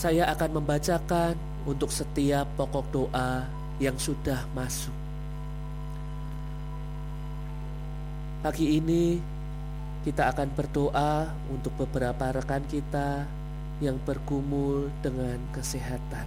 saya akan membacakan untuk setiap pokok doa yang sudah masuk. Pagi ini kita akan berdoa untuk beberapa rekan kita yang bergumul dengan kesehatan.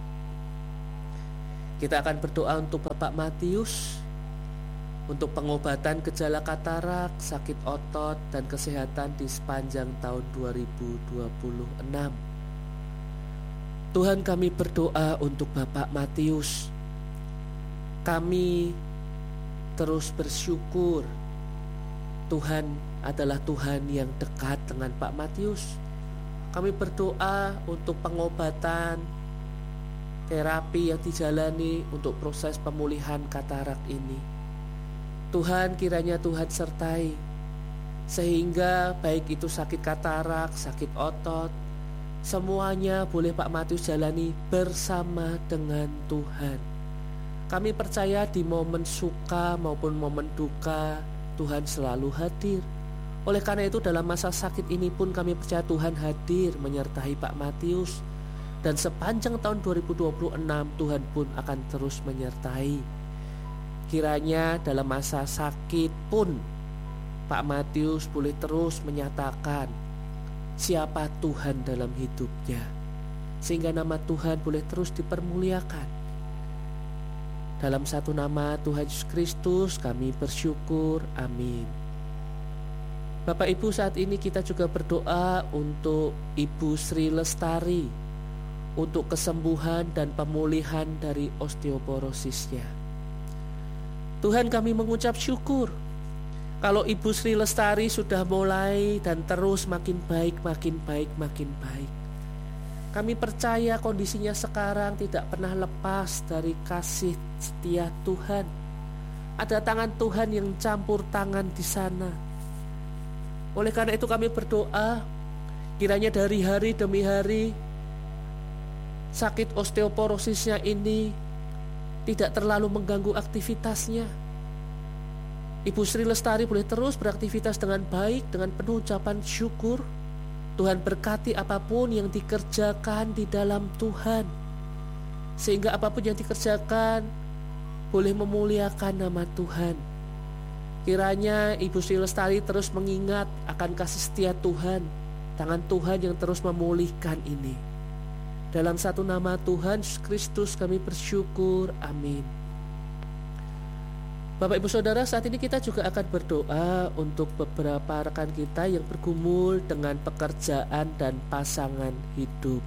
Kita akan berdoa untuk Bapak Matius, untuk pengobatan gejala katarak, sakit otot, dan kesehatan di sepanjang tahun 2026. Tuhan, kami berdoa untuk Bapak Matius. Kami terus bersyukur Tuhan adalah Tuhan yang dekat dengan Pak Matius. Kami berdoa untuk pengobatan, terapi yang dijalani untuk proses pemulihan katarak ini. Tuhan, kiranya Tuhan sertai, sehingga baik itu sakit katarak, sakit otot, semuanya boleh Pak Matius jalani bersama dengan Tuhan. Kami percaya di momen suka maupun momen duka, Tuhan selalu hadir. Oleh karena itu dalam masa sakit ini pun kami percaya Tuhan hadir menyertai Pak Matius. Dan sepanjang tahun 2026 Tuhan pun akan terus menyertai. Kiranya dalam masa sakit pun Pak Matius boleh terus menyatakan siapa Tuhan dalam hidupnya, sehingga nama Tuhan boleh terus dipermuliakan. Dalam satu nama Tuhan Yesus Kristus kami bersyukur, amin. Bapak Ibu, saat ini kita juga berdoa untuk Ibu Sri Lestari, untuk kesembuhan dan pemulihan dari osteoporosisnya. Tuhan, kami mengucap syukur kalau Ibu Sri Lestari sudah mulai dan terus makin baik. Kami percaya kondisinya sekarang tidak pernah lepas dari kasih setia Tuhan. Ada tangan Tuhan yang campur tangan di sana. Oleh karena itu kami berdoa, kiranya dari hari demi hari sakit osteoporosisnya ini tidak terlalu mengganggu aktivitasnya. Ibu Sri Lestari boleh terus beraktivitas dengan baik, dengan penuh ucapan syukur. Tuhan berkati apapun yang dikerjakan di dalam Tuhan, sehingga apapun yang dikerjakan boleh memuliakan nama Tuhan. Kiranya Ibu Sri Lestari terus mengingat akan kasih setia Tuhan, tangan Tuhan yang terus memulihkan ini. Dalam satu nama Tuhan Yesus Kristus kami bersyukur, amin. Bapak Ibu Saudara, saat ini kita juga akan berdoa untuk beberapa rekan kita yang bergumul dengan pekerjaan dan pasangan hidup.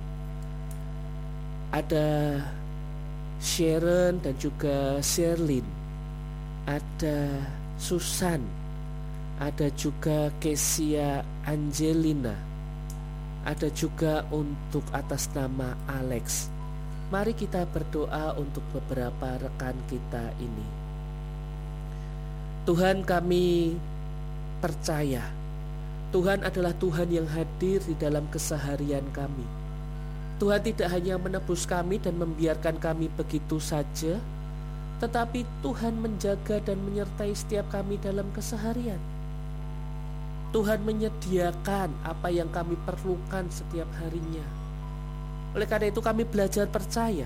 Ada Sharon dan juga Sherlyn, ada Susan, ada juga Kesia Angelina, ada juga untuk atas nama Alex. Mari kita berdoa untuk beberapa rekan kita ini. Tuhan, kami percaya Tuhan adalah Tuhan yang hadir di dalam keseharian kami. Tuhan tidak hanya menebus kami dan membiarkan kami begitu saja, tetapi Tuhan menjaga dan menyertai setiap kami dalam keseharian. Tuhan menyediakan apa yang kami perlukan setiap harinya. Oleh karena itu kami belajar percaya.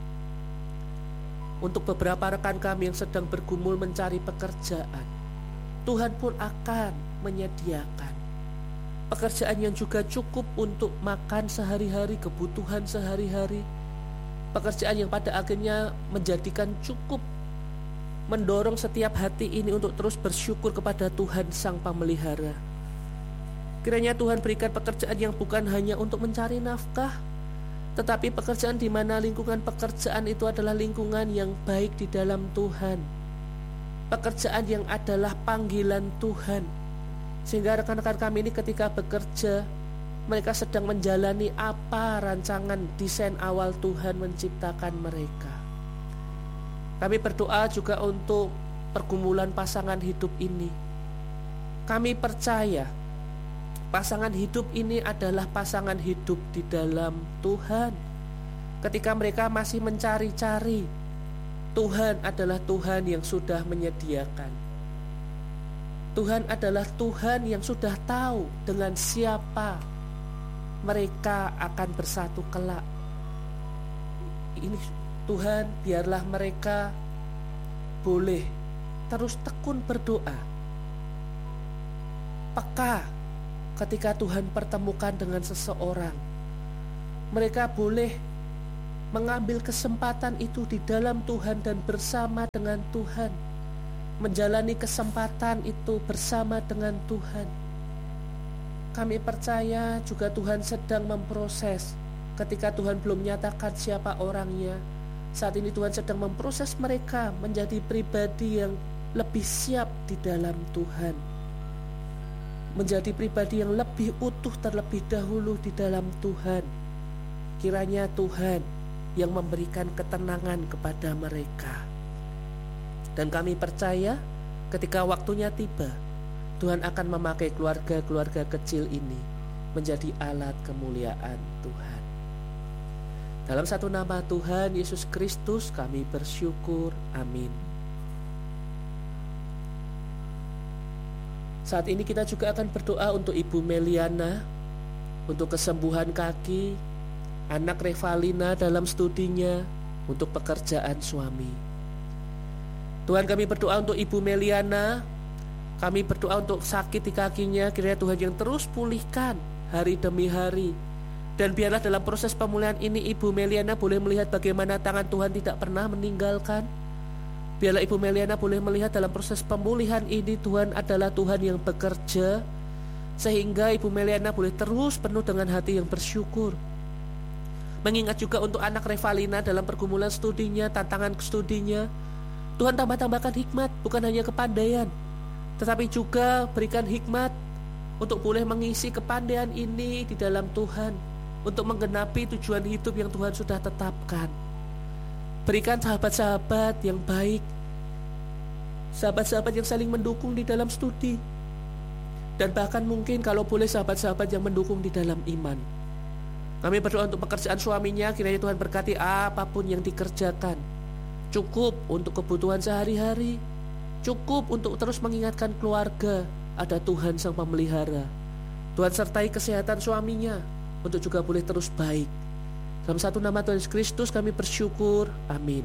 Untuk beberapa rekan kami yang sedang bergumul mencari pekerjaan, Tuhan pun akan menyediakan pekerjaan yang juga cukup untuk makan sehari-hari, kebutuhan sehari-hari. Pekerjaan yang pada akhirnya menjadikan cukup, mendorong setiap hati ini untuk terus bersyukur kepada Tuhan Sang Pemelihara. Kiranya Tuhan berikan pekerjaan yang bukan hanya untuk mencari nafkah, tetapi pekerjaan di mana lingkungan pekerjaan itu adalah lingkungan yang baik di dalam Tuhan. Pekerjaan yang adalah panggilan Tuhan, sehingga rekan-rekan kami ini ketika bekerja, mereka sedang menjalani apa rancangan desain awal Tuhan menciptakan mereka. Kami berdoa juga untuk pergumulan pasangan hidup ini. Kami percaya pasangan hidup ini adalah pasangan hidup di dalam Tuhan. Ketika mereka masih mencari-cari, Tuhan adalah Tuhan yang sudah menyediakan. Tuhan adalah Tuhan yang sudah tahu dengan siapa mereka akan bersatu kelak. Ini Tuhan, biarlah mereka boleh terus tekun berdoa, peka ketika Tuhan pertemukan dengan seseorang. Mereka boleh mengambil kesempatan itu di dalam Tuhan dan bersama dengan Tuhan, menjalani kesempatan itu bersama dengan Tuhan. Kami percaya juga Tuhan sedang memproses. Ketika Tuhan belum menyatakan siapa orangnya, saat ini Tuhan sedang memproses mereka menjadi pribadi yang lebih siap di dalam Tuhan, menjadi pribadi yang lebih utuh terlebih dahulu di dalam Tuhan. Kiranya Tuhan yang memberikan ketenangan kepada mereka. Dan kami percaya ketika waktunya tiba, Tuhan akan memakai keluarga-keluarga kecil ini menjadi alat kemuliaan Tuhan. Dalam satu nama Tuhan Yesus Kristus kami bersyukur. Amin. Saat ini kita juga akan berdoa untuk Ibu Meliana, untuk kesembuhan kaki, anak Revalina dalam studinya, untuk pekerjaan suami. Tuhan, kami berdoa untuk Ibu Meliana. Kami berdoa untuk sakit di kakinya, kiranya Tuhan yang terus pulihkan hari demi hari. Dan biarlah dalam proses pemulihan ini Ibu Meliana boleh melihat bagaimana tangan Tuhan tidak pernah meninggalkan. Biarlah Ibu Meliana boleh melihat dalam proses pemulihan ini Tuhan adalah Tuhan yang bekerja, sehingga Ibu Meliana boleh terus penuh dengan hati yang bersyukur. Mengingat juga untuk anak Revalina dalam pergumulan studinya, tantangan studinya, Tuhan tambah-tambahkan hikmat, bukan hanya kepandaian, tetapi juga berikan hikmat untuk boleh mengisi kepandaian ini di dalam Tuhan, untuk menggenapi tujuan hidup yang Tuhan sudah tetapkan. Berikan sahabat-sahabat yang baik, sahabat-sahabat yang saling mendukung di dalam studi, dan bahkan mungkin kalau boleh sahabat-sahabat yang mendukung di dalam iman. Kami berdoa untuk pekerjaan suaminya, kiranya Tuhan berkati apapun yang dikerjakan, cukup untuk kebutuhan sehari-hari, cukup untuk terus mengingatkan keluarga ada Tuhan Sang Pemelihara. Tuhan sertai kesehatan suaminya untuk juga boleh terus baik. Dalam satu nama Tuhan Yesus Kristus kami bersyukur. Amin.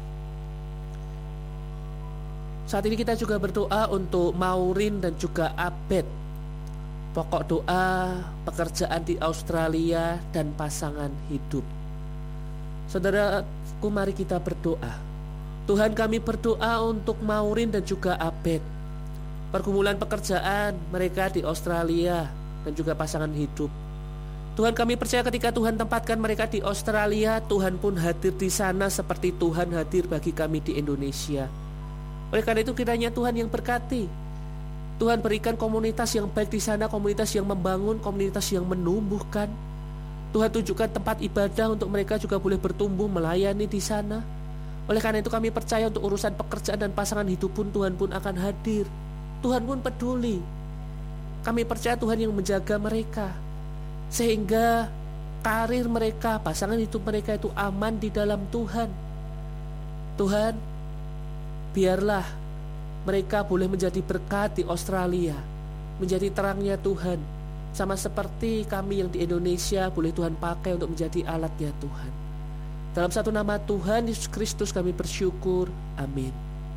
Saat ini kita juga berdoa untuk Maureen dan juga Abed. Pokok doa pekerjaan di Australia dan pasangan hidup. Saudaraku, mari kita berdoa. Tuhan, kami berdoa untuk Maureen dan juga Abed, pergumulan pekerjaan mereka di Australia dan juga pasangan hidup. Tuhan, kami percaya ketika Tuhan tempatkan mereka di Australia, Tuhan pun hadir di sana seperti Tuhan hadir bagi kami di Indonesia. Oleh karena itu kiranya Tuhan yang berkati, Tuhan berikan komunitas yang baik di sana, komunitas yang membangun, komunitas yang menumbuhkan. Tuhan tunjukkan tempat ibadah untuk mereka juga boleh bertumbuh melayani di sana. Oleh karena itu kami percaya untuk urusan pekerjaan dan pasangan hidup pun Tuhan pun akan hadir. Tuhan pun peduli. Kami percaya Tuhan yang menjaga mereka, sehingga karir mereka, pasangan hidup mereka itu aman di dalam Tuhan. Tuhan, biarlah mereka boleh menjadi berkat di Australia, menjadi terangnya Tuhan, sama seperti kami yang di Indonesia boleh Tuhan pakai untuk menjadi alatnya Tuhan. Dalam satu nama Tuhan Yesus Kristus kami bersyukur. Amin.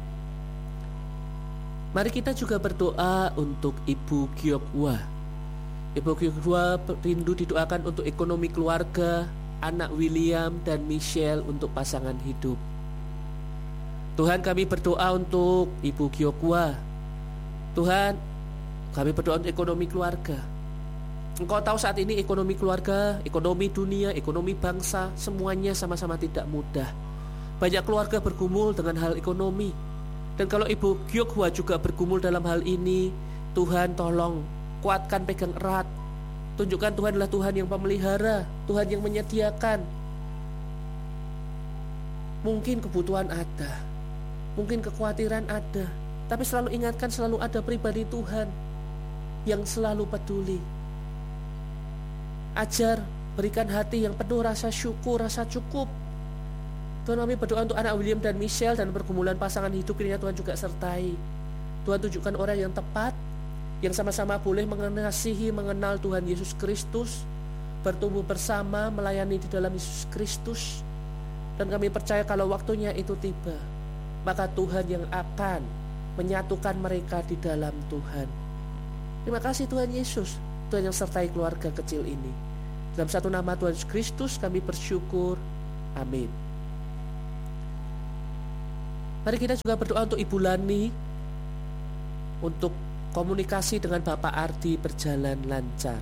Mari kita juga berdoa untuk Ibu Gyokwa. Ibu Gyokwa rindu didoakan untuk ekonomi keluarga, anak William dan Michelle untuk pasangan hidup. Tuhan, kami berdoa untuk Ibu Gyokwa. Tuhan, kami berdoa untuk ekonomi keluarga. Engkau tahu saat ini ekonomi keluarga, ekonomi dunia, ekonomi bangsa, semuanya sama-sama tidak mudah. Banyak keluarga bergumul dengan hal ekonomi. Dan kalau Ibu Gyokwa juga bergumul dalam hal ini, Tuhan tolong kuatkan, pegang erat. Tunjukkan Tuhan adalah Tuhan yang pemelihara, Tuhan yang menyediakan. Mungkin kebutuhan ada, mungkin kekhawatiran ada, tapi selalu ingatkan, selalu ada pribadi Tuhan yang selalu peduli. Ajar, berikan hati yang penuh rasa syukur, rasa cukup. Tuhan, kami berdoa untuk anak William dan Michelle dan pergumulan pasangan hidup, kiranya Tuhan juga sertai. Tuhan tunjukkan orang yang tepat, yang sama-sama boleh mengasihi, mengenal Tuhan Yesus Kristus, bertumbuh bersama melayani di dalam Yesus Kristus. Dan kami percaya kalau waktunya itu tiba, maka Tuhan yang akan menyatukan mereka di dalam Tuhan. Terima kasih Tuhan Yesus, Tuhan yang sertai keluarga kecil ini. Dalam satu nama Tuhan Yesus Kristus kami bersyukur. Amin. Mari kita juga berdoa untuk Ibu Lani, untuk komunikasi dengan Bapak Ardi berjalan lancar.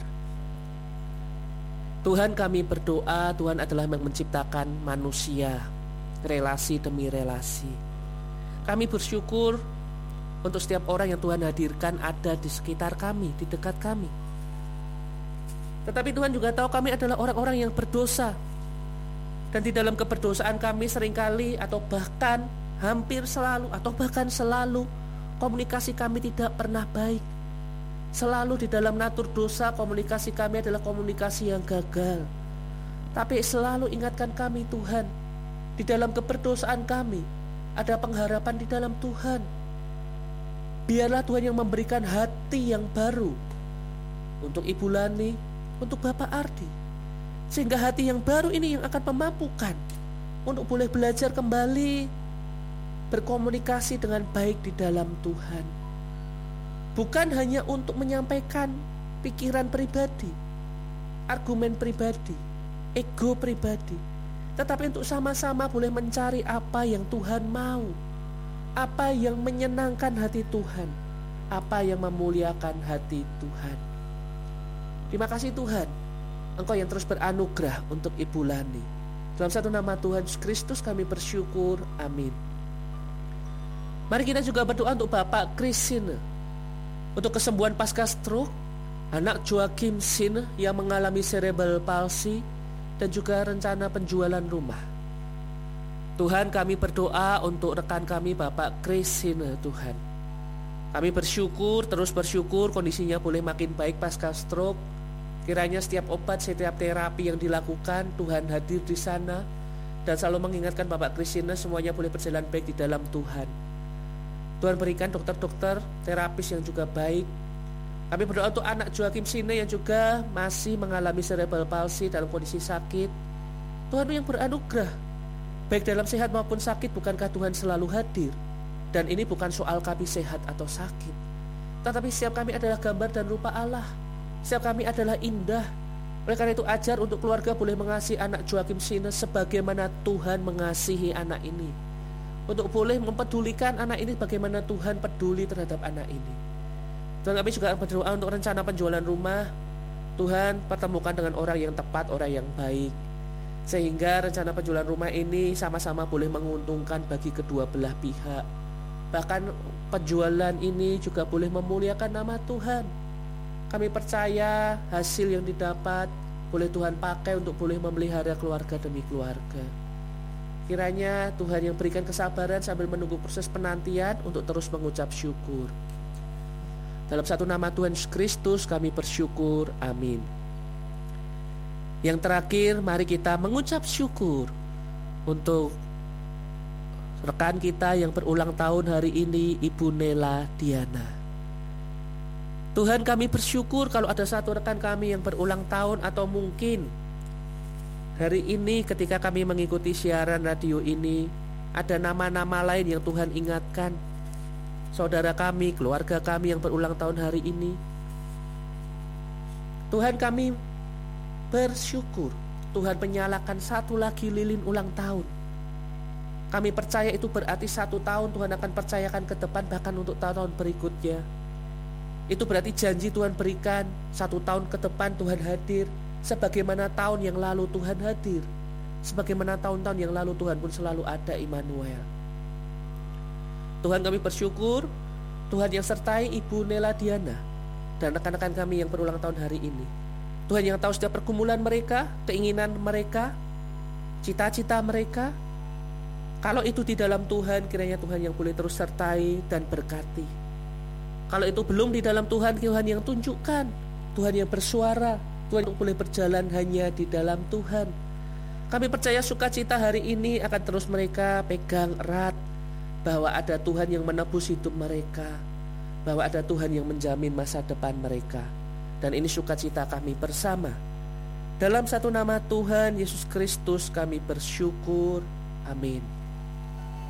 Tuhan, kami berdoa, Tuhan adalah yang menciptakan manusia, relasi demi relasi. Kami bersyukur untuk setiap orang yang Tuhan hadirkan ada di sekitar kami, di dekat kami. Tetapi Tuhan juga tahu kami adalah orang-orang yang berdosa. Dan di dalam keberdosaan kami seringkali atau bahkan hampir selalu atau bahkan selalu komunikasi kami tidak pernah baik. Selalu di dalam natur dosa komunikasi kami adalah komunikasi yang gagal. Tapi selalu ingatkan kami Tuhan, di dalam keberdosaan kami ada pengharapan di dalam Tuhan. Biarlah Tuhan yang memberikan hati yang baru untuk Ibu Lani, untuk Bapak Ardi, sehingga hati yang baru ini yang akan memampukan untuk boleh belajar kembali berkomunikasi dengan baik di dalam Tuhan. Bukan hanya untuk menyampaikan pikiran pribadi, argumen pribadi, ego pribadi, tetapi untuk sama-sama boleh mencari apa yang Tuhan mau, apa yang menyenangkan hati Tuhan, apa yang memuliakan hati Tuhan. Terima kasih Tuhan, Engkau yang terus beranugerah untuk Ibu Lani. Dalam satu nama Tuhan Yesus Kristus kami bersyukur, amin. Mari kita juga berdoa untuk Bapak Christine, untuk kesembuhan pasca stroke anak Joakim Sin yang mengalami cerebral palsy dan juga rencana penjualan rumah. Tuhan, kami berdoa untuk rekan kami Bapak Christine. Tuhan, kami bersyukur, terus bersyukur kondisinya boleh makin baik pasca stroke. Kiranya setiap obat, setiap terapi yang dilakukan, Tuhan hadir di sana dan selalu mengingatkan Bapak Christine semuanya boleh berjalan baik di dalam Tuhan. Tuhan berikan dokter-dokter, terapis yang juga baik. Kami berdoa untuk anak Joakim Sine yang juga masih mengalami cerebral palsy dalam kondisi sakit. Tuhan yang beranugerah, baik dalam sehat maupun sakit. Bukankah Tuhan selalu hadir? Dan ini bukan soal kami sehat atau sakit, tetapi setiap kami adalah gambar dan rupa Allah. Setiap kami adalah indah. Oleh karena itu ajar untuk keluarga boleh mengasihi anak Joakim Sine sebagaimana Tuhan mengasihi anak ini. Untuk boleh mempedulikan anak ini bagaimana Tuhan peduli terhadap anak ini. Tuhan, kami juga berdoa untuk rencana penjualan rumah. Tuhan, pertemukan dengan orang yang tepat, orang yang baik, sehingga rencana penjualan rumah ini sama-sama boleh menguntungkan bagi kedua belah pihak. Bahkan penjualan ini juga boleh memuliakan nama Tuhan. Kami percaya hasil yang didapat boleh Tuhan pakai untuk boleh memelihara keluarga demi keluarga. Kiranya Tuhan yang berikan kesabaran sambil menunggu proses penantian untuk terus mengucap syukur. Dalam satu nama Tuhan Yesus Kristus kami bersyukur, amin. Yang terakhir, mari kita mengucap syukur untuk rekan kita yang berulang tahun hari ini, Ibu Nela Diana. Tuhan, kami bersyukur kalau ada satu rekan kami yang berulang tahun, atau mungkin hari ini ketika kami mengikuti siaran radio ini ada nama-nama lain yang Tuhan ingatkan. Saudara kami, keluarga kami yang berulang tahun hari ini. Tuhan, kami bersyukur Tuhan menyalakan satu lagi lilin ulang tahun. Kami percaya itu berarti 1 tahun Tuhan akan percayakan ke depan, bahkan untuk tahun berikutnya. Itu berarti janji Tuhan berikan 1 tahun ke depan Tuhan hadir. Sebagaimana tahun yang lalu Tuhan hadir, sebagaimana tahun-tahun yang lalu Tuhan pun selalu ada, Immanuel. Tuhan, kami bersyukur Tuhan yang sertai Ibu Nela Diana dan rekan-rekan kami yang berulang tahun hari ini. Tuhan yang tahu setiap pergumulan mereka, keinginan mereka, cita-cita mereka. Kalau itu di dalam Tuhan, kiranya Tuhan yang boleh terus sertai dan berkati. Kalau itu belum di dalam Tuhan, Tuhan yang tunjukkan, Tuhan yang bersuara, Tuhan yang boleh berjalan hanya di dalam Tuhan. Kami percaya sukacita hari ini akan terus mereka pegang erat, bahwa ada Tuhan yang menebus hidup mereka, bahwa ada Tuhan yang menjamin masa depan mereka. Dan ini sukacita kami bersama. Dalam satu nama Tuhan Yesus Kristus kami bersyukur. Amin.